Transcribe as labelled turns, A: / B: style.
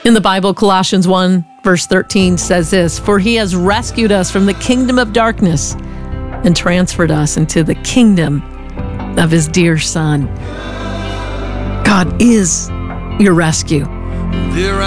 A: In the Bible, Colossians 1, verse 13 says this, "For he has rescued us from the kingdom of darkness and transferred us into the kingdom of his dear Son." God is your rescue.